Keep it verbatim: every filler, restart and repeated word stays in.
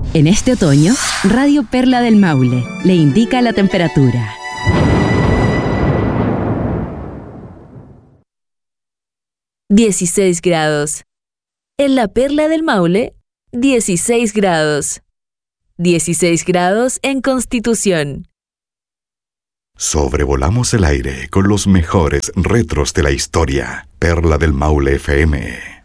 En este otoño, Radio Perla del Maule le indica la temperatura. dieciséis grados. En la Perla del Maule, dieciséis grados. dieciséis grados en Constitución. Sobrevolamos el aire con los mejores retros de la historia. Perla del Maule F M.